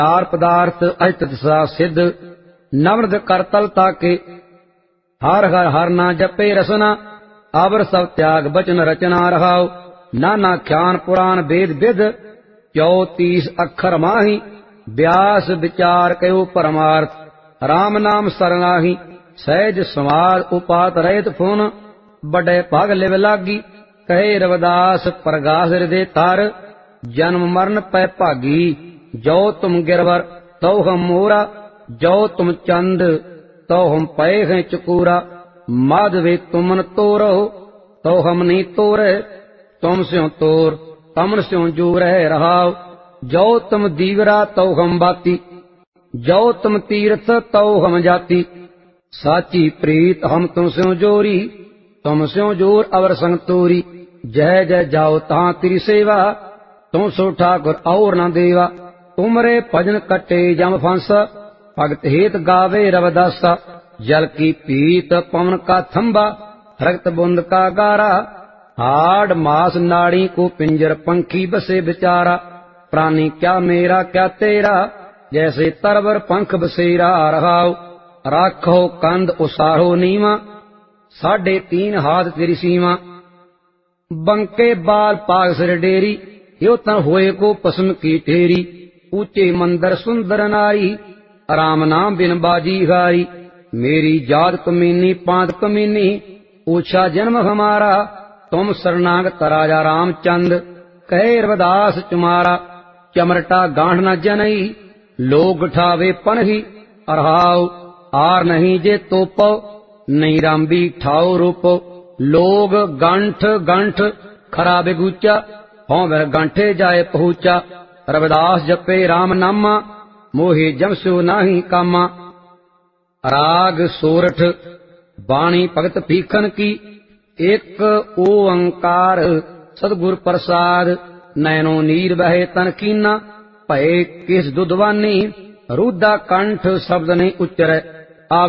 चार पदार्थ अष्ट सा सिद्ध नवनद करतल ताके हर हर हर ना जपे रसना अवर सब त्याग बचन रचना रहाओ नाना ख्यान पुराण वेद विद 34 अखर माही व्यास विचार कयो परमार्थ राम नाम सरनाही सहज समाज उपात रहित फुन बड़े भाग लिव लागी कहे रविदास प्रगास हृदय तार जन्म मरण पै भागी जो तुम गिरवर तो हम मोरा जो तुम चंद तो हम पै हैं चकूरा माधवे तुमन तोरो तो हम नहीं तोरे तुम स्यों तोर तमन स्यों जू रह रहाओ जो तुम दीवरा तो हम बाती जो तुम तीर्थ तो हम जाती साची प्रीत हम तुम स्यों जोरी तुम स्यों जोर अवर संग तोरी जय जय जाओ तहां तेरी सेवा तुम सो ठाकुर और न देवा तुमरे भजन कटे जम फंस भगत हेत गावे रविदासा जल की पीत पवन का थंबा रक्त बुंद का गारा हाड़ मास नाड़ी को पिंजर पंखी बसे बिचारा प्राणी क्या मेरा क्या तेरा जैसे तरवर पंख बसेरा रहाओ राखो कंद उसारो नीवा 3.5 हाथ तेरी सीमा बंके बाल पाग सिर डेरी यो तन होए को पसम की ठेरी ऊंचे मंदिर सुंदर नारी राम नाम बिन बाजी हारी मेरी जात कमीनी पांत कमीनी पूछा जन्म हमारा तुम शरणागत राजा रामचंद कहे रविदास तुम्हारा चमरटा गांठ न जनई लोग ठावे पनही अरहाओ आर नहीं जे तोपो नहीं रामबी ठाओ रूपो लोग गंठ गंठ खराबे गुचा हों वर गंठे जाए पहुंचा रविदास जपे राम नामा मोहे जमसो नाही कामा राग सोरठ बाणी भगत भीखन की एक ओंकार सतगुर प्रसाद नैनो नीर बहे तन कीना भय किस दुधवानी रुदा कंठ शब्द नहीं उच्चर